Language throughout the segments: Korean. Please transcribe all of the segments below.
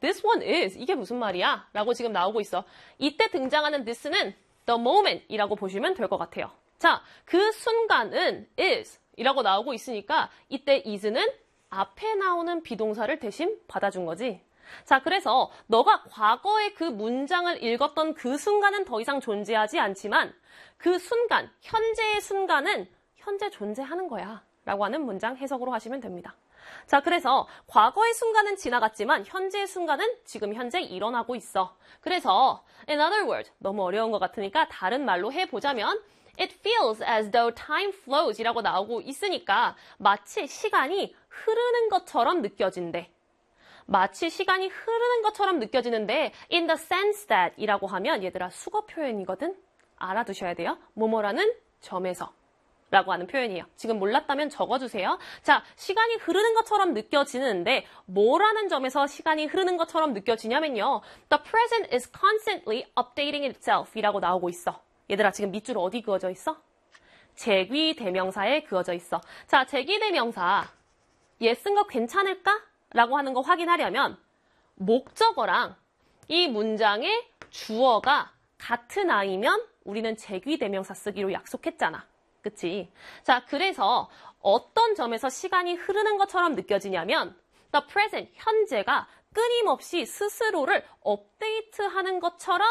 this one is. 이게 무슨 말이야? 라고 지금 나오고 있어. 이때 등장하는 this는 the moment 이라고 보시면 될 것 같아요. 자, 그 순간은 is 이라고 나오고 있으니까 이때 is는 앞에 나오는 비동사를 대신 받아준 거지. 자, 그래서 너가 과거에 그 문장을 읽었던 그 순간은 더 이상 존재하지 않지만 그 순간, 현재의 순간은 현재 존재하는 거야 라고 하는 문장 해석으로 하시면 됩니다. 자, 그래서 과거의 순간은 지나갔지만 현재의 순간은 지금 현재 일어나고 있어. 그래서 in other words, 너무 어려운 것 같으니까 다른 말로 해보자면 It feels as though time flows 이라고 나오고 있으니까 마치 시간이 흐르는 것처럼 느껴진대. 마치 시간이 흐르는 것처럼 느껴지는데 in the sense that 이라고 하면 얘들아 수거 표현이거든. 알아두셔야 돼요. 뭐뭐라는 점에서 라고 하는 표현이에요. 지금 몰랐다면 적어주세요. 자, 시간이 흐르는 것처럼 느껴지는데 뭐라는 점에서 시간이 흐르는 것처럼 느껴지냐면요. The present is constantly updating itself 이라고 나오고 있어. 얘들아 지금 밑줄 어디 그어져 있어? 제귀대명사에 그어져 있어. 자, 제귀대명사 얘 쓴 거 괜찮을까? 라고 하는 거 확인하려면 목적어랑 이 문장의 주어가 같은 아이면 우리는 제귀대명사 쓰기로 약속했잖아. 그치? 자, 그래서 어떤 점에서 시간이 흐르는 것처럼 느껴지냐면 the present, 현재가 끊임없이 스스로를 업데이트하는 것처럼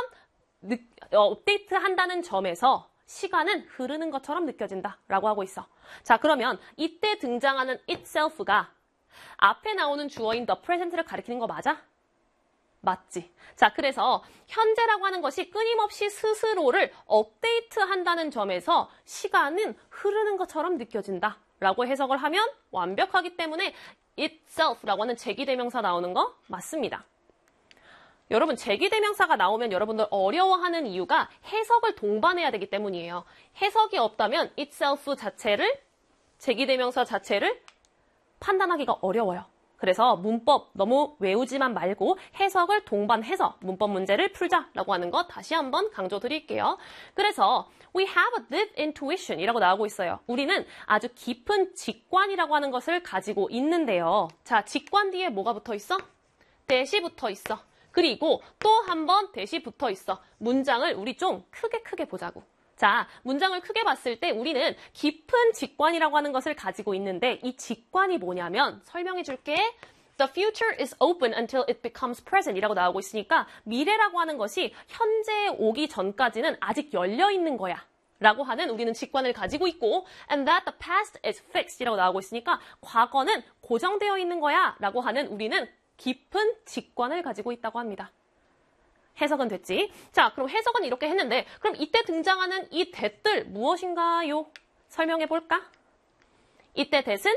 업데이트한다는 점에서 시간은 흐르는 것처럼 느껴진다 라고 하고 있어. 자, 그러면 이때 등장하는 itself가 앞에 나오는 주어인 the present를 가리키는 거 맞아? 맞지? 자, 그래서 현재라고 하는 것이 끊임없이 스스로를 업데이트한다는 점에서 시간은 흐르는 것처럼 느껴진다 라고 해석을 하면 완벽하기 때문에 itself라고 하는 제기대명사 나오는 거 맞습니다. 여러분, 제기대명사가 나오면 여러분들 어려워하는 이유가 해석을 동반해야 되기 때문이에요. 해석이 없다면 itself 자체를, 제기대명사 자체를 판단하기가 어려워요. 그래서 문법 너무 외우지만 말고 해석을 동반해서 문법 문제를 풀자라고 하는 거 다시 한번 강조드릴게요. 그래서 we have a deep intuition 이라고 나오고 있어요. 우리는 아주 깊은 직관이라고 하는 것을 가지고 있는데요. 자, 직관 뒤에 뭐가 붙어 있어? 대시 붙어 있어. 그리고 또 한 번 대시 붙어 있어. 문장을 우리 좀 크게 보자고. 자, 문장을 크게 봤을 때 우리는 깊은 직관이라고 하는 것을 가지고 있는데 이 직관이 뭐냐면 설명해 줄게. The future is open until it becomes present 이라고 나오고 있으니까 미래라고 하는 것이 현재에 오기 전까지는 아직 열려 있는 거야. 라고 하는 우리는 직관을 가지고 있고 and that the past is fixed 이라고 나오고 있으니까 과거는 고정되어 있는 거야. 라고 하는 우리는 깊은 직관을 가지고 있다고 합니다. 해석은 됐지? 자, 그럼 해석은 이렇게 했는데 그럼 이때 등장하는 이 that들 무엇인가요? 설명해 볼까? 이때 that은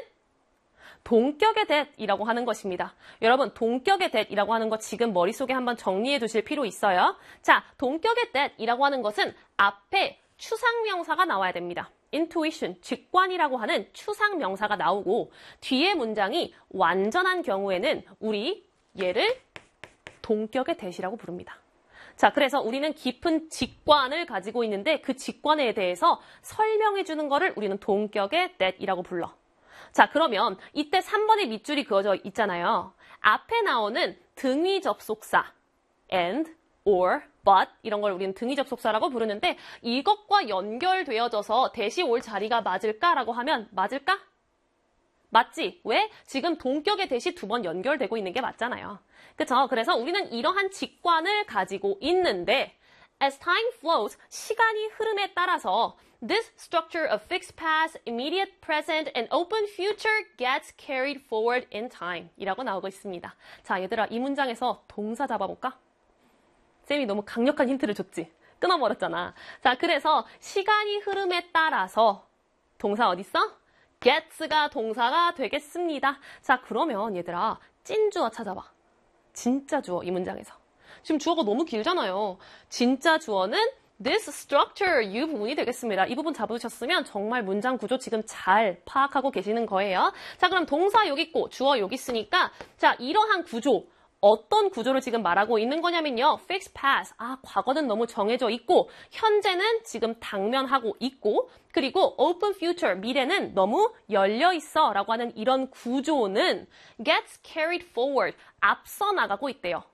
동격의 that이라고 하는 것입니다. 여러분, 동격의 that이라고 하는 거 지금 머릿속에 한번 정리해 두실 필요 있어요. 자, 동격의 that이라고 하는 것은 앞에 추상명사가 나와야 됩니다. intuition, 직관이라고 하는 추상명사가 나오고 뒤에 문장이 완전한 경우에는 우리 얘를 동격의 that이라고 부릅니다. 자, 그래서 우리는 깊은 직관을 가지고 있는데 그 직관에 대해서 설명해 주는 거를 우리는 동격의 that이라고 불러. 자, 그러면 이때 3번의 밑줄이 그어져 있잖아요. 앞에 나오는 등위 접속사 and, or, but 이런 걸 우리는 등위 접속사라고 부르는데 이것과 연결되어져서 대시 올 자리가 맞을까라고 하면 맞을까? 맞지? 왜? 지금 동격의 대시 2번 연결되고 있는 게 맞잖아요. 그쵸? 그래서 우리는 이러한 직관을 가지고 있는데 as time flows, 시간이 흐름에 따라서 this structure of fixed past, immediate present, and open future gets carried forward in time 이라고 나오고 있습니다. 자, 얘들아, 이 문장에서 동사 잡아볼까? 쌤이 너무 강력한 힌트를 줬지? 끊어버렸잖아. 자, 그래서 시간이 흐름에 따라서 동사 어딨어? gets가 동사가 되겠습니다. 자, 그러면 얘들아, 찐주어 찾아봐. 진짜 주어, 이 문장에서. 지금 주어가 너무 길잖아요. 진짜 주어는 this structure, 이 부분이 되겠습니다. 이 부분 잡으셨으면 정말 문장 구조 지금 잘 파악하고 계시는 거예요. 자, 그럼 동사 여기 있고 주어 여기 있으니까 자, 이러한 구조 어떤 구조를 지금 말하고 있는 거냐면요. fixed past. 과거는 너무 정해져 있고 현재는 지금 당면하고 있고 그리고 open future. 미래는 너무 열려 있어 라고 하는 이런 구조는 gets carried forward. 앞서 나가고 있대요.